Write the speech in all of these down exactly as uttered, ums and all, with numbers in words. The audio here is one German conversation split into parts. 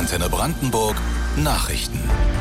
Antenne Brandenburg Nachrichten.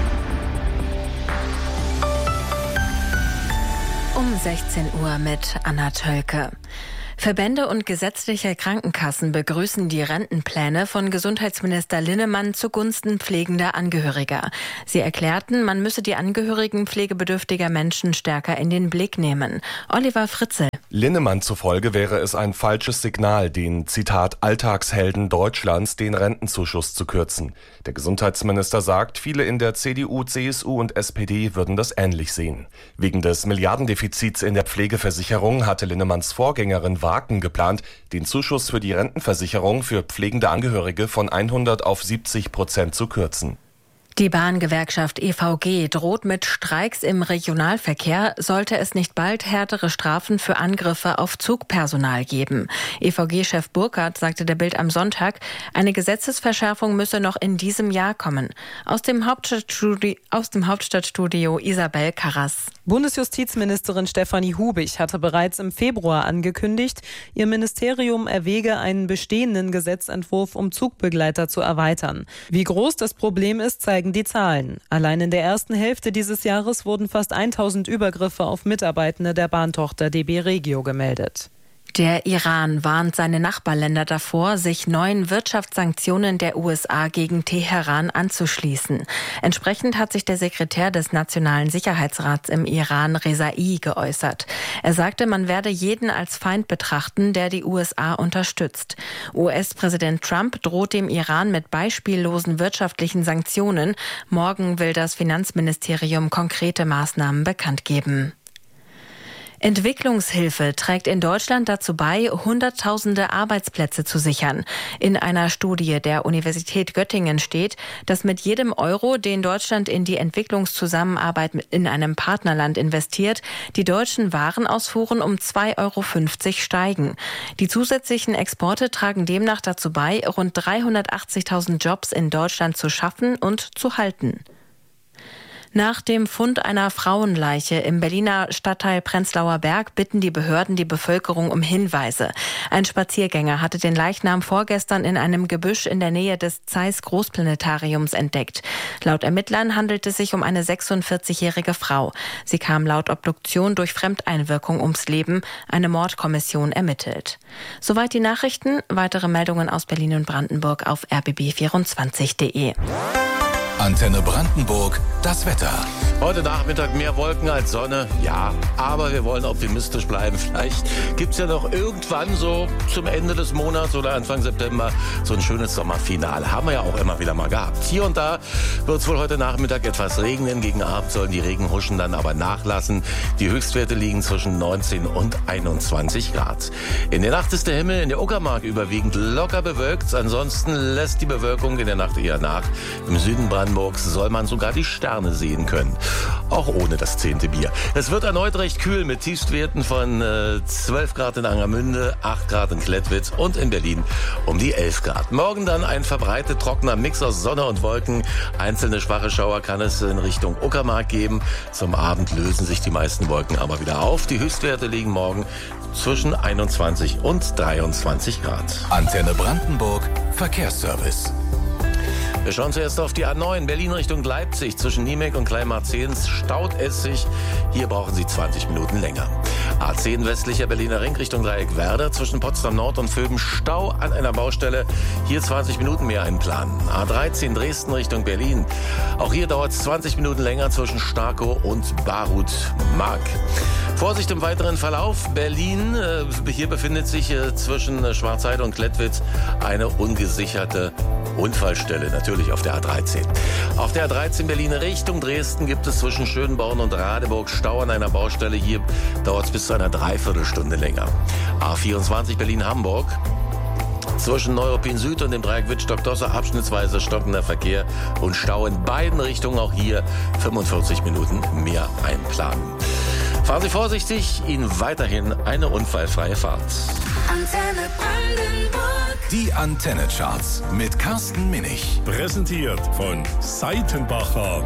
Um sechzehn Uhr mit Anna Tölke. Verbände und gesetzliche Krankenkassen begrüßen die Rentenpläne von Gesundheitsminister Linnemann zugunsten pflegender Angehöriger. Sie erklärten, man müsse die Angehörigen pflegebedürftiger Menschen stärker in den Blick nehmen. Oliver Fritzel. Linnemann zufolge wäre es ein falsches Signal, den, Zitat, Alltagshelden Deutschlands den Rentenzuschuss zu kürzen. Der Gesundheitsminister sagt, viele in der C D U, C S U und S P D würden das ähnlich sehen. Wegen des Milliardendefizits in der Pflegeversicherung hatte Linnemanns Vorgängerin Wagen geplant, den Zuschuss für die Rentenversicherung für pflegende Angehörige von hundert auf siebzig Prozent zu kürzen. Die Bahngewerkschaft E V G droht mit Streiks im Regionalverkehr, sollte es nicht bald härtere Strafen für Angriffe auf Zugpersonal geben. E V G-Chef Burkhardt sagte der Bild am Sonntag, eine Gesetzesverschärfung müsse noch in diesem Jahr kommen. Aus dem Hauptstadtstudio, aus dem Hauptstadtstudio Isabel Karras. Bundesjustizministerin Stefanie Hubich hatte bereits im Februar angekündigt, ihr Ministerium erwäge einen bestehenden Gesetzentwurf, um Zugbegleiter zu erweitern. Wie groß das Problem ist, zeigen die Zahlen. Allein in der ersten Hälfte dieses Jahres wurden fast tausend Übergriffe auf Mitarbeitende der Bahntochter D B Regio gemeldet. Der Iran warnt seine Nachbarländer davor, sich neuen Wirtschaftssanktionen der U S A gegen Teheran anzuschließen. Entsprechend hat sich der Sekretär des Nationalen Sicherheitsrats im Iran, Rezai, geäußert. Er sagte, man werde jeden als Feind betrachten, der die U S A unterstützt. U S-Präsident Trump droht dem Iran mit beispiellosen wirtschaftlichen Sanktionen. Morgen will das Finanzministerium konkrete Maßnahmen bekannt geben. Entwicklungshilfe trägt in Deutschland dazu bei, Hunderttausende Arbeitsplätze zu sichern. In einer Studie der Universität Göttingen steht, dass mit jedem Euro, den Deutschland in die Entwicklungszusammenarbeit in einem Partnerland investiert, die deutschen Warenausfuhren um zwei Euro fünfzig steigen. Die zusätzlichen Exporte tragen demnach dazu bei, rund dreihundertachtzigtausend Jobs in Deutschland zu schaffen und zu halten. Nach dem Fund einer Frauenleiche im Berliner Stadtteil Prenzlauer Berg bitten die Behörden die Bevölkerung um Hinweise. Ein Spaziergänger hatte den Leichnam vorgestern in einem Gebüsch in der Nähe des Zeiss Großplanetariums entdeckt. Laut Ermittlern handelt es sich um eine sechsundvierzigjährige Frau. Sie kam laut Obduktion durch Fremdeinwirkung ums Leben. Eine Mordkommission ermittelt. Soweit die Nachrichten. Weitere Meldungen aus Berlin und Brandenburg auf r b b vierundzwanzig punkt de. Antenne Brandenburg, das Wetter. Heute Nachmittag mehr Wolken als Sonne, ja, aber wir wollen optimistisch bleiben. Vielleicht gibt's ja noch irgendwann so zum Ende des Monats oder Anfang September so ein schönes Sommerfinale. Haben wir ja auch immer wieder mal gehabt. Hier und da wird's wohl heute Nachmittag etwas regnen. Gegen Abend sollen die Regenhuschen dann aber nachlassen. Die Höchstwerte liegen zwischen neunzehn und einundzwanzig Grad. In der Nacht ist der Himmel in der Uckermark überwiegend locker bewölkt. Ansonsten lässt die Bewölkung in der Nacht eher nach. Im Süden Brandenburgs soll man sogar die Sterne sehen können. Auch ohne das zehnte Bier. Es wird erneut recht kühl mit Tiefstwerten von äh, zwölf Grad in Angermünde, acht Grad in Klettwitz und in Berlin um die elf Grad. Morgen dann ein verbreitet trockener Mix aus Sonne und Wolken. Einzelne schwache Schauer kann es in Richtung Uckermark geben. Zum Abend lösen sich die meisten Wolken aber wieder auf. Die Höchstwerte liegen morgen zwischen einundzwanzig und dreiundzwanzig Grad. Antenne Brandenburg, Verkehrsservice. Wir schauen zuerst auf die A neun, Berlin Richtung Leipzig. Zwischen Niemek und Kleinmarzehns staut es sich. Hier brauchen Sie zwanzig Minuten länger. A zehn westlicher Berliner Ring Richtung Dreieck Werder. Zwischen Potsdam Nord und Vöben Stau an einer Baustelle. Hier zwanzig Minuten mehr einplanen. A dreizehn Dresden Richtung Berlin. Auch hier dauert es zwanzig Minuten länger zwischen Starkow und Barut-Mark. Vorsicht im weiteren Verlauf. Berlin, äh, hier befindet sich äh, zwischen Schwarzheide und Klettwitz eine ungesicherte Unfallstelle, natürlich auf der A dreizehn. Auf der A dreizehn Berlin Richtung Dresden gibt es zwischen Schönborn und Radeburg Stau an einer Baustelle. Hier dauert es bis zu einer Dreiviertelstunde länger. A vierundzwanzig Berlin-Hamburg. Zwischen Neuruppin Süd und dem Dreieck Wittstock-Dosse abschnittsweise stockender Verkehr und Stau in beiden Richtungen. Auch hier fünfundvierzig Minuten mehr einplanen. Fahren Sie vorsichtig, Ihnen weiterhin eine unfallfreie Fahrt. Antenne Brandenburg. Die Antenne-Charts mit Carsten Minich. Präsentiert von Seitenbacher.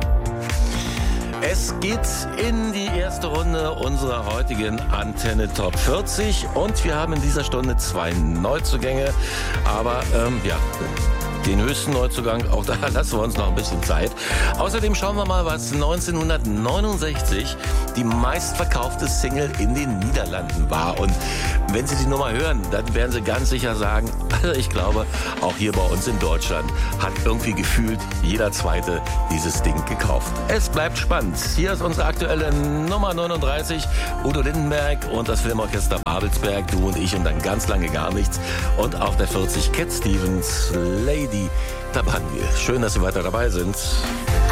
Es geht in die erste Runde unserer heutigen Antenne Top vierzig und wir haben in dieser Stunde zwei Neuzugänge, aber ähm, ja, Den höchsten Neuzugang, auch da lassen wir uns noch ein bisschen Zeit. Außerdem schauen wir mal, was neunzehnhundertneunundsechzig die meistverkaufte Single in den Niederlanden war. Und wenn Sie die Nummer hören, dann werden Sie ganz sicher sagen, also ich glaube, auch hier bei uns in Deutschland hat irgendwie gefühlt jeder Zweite dieses Ding gekauft. Es bleibt spannend. Hier ist unsere aktuelle Nummer neununddreißig. Udo Lindenberg und das Filmorchester Babelsberg, du und ich und dann ganz lange gar nichts. Und auf der vierzig Cat Stevens, Lady. Da waren wir. Schön, dass Sie weiter dabei sind.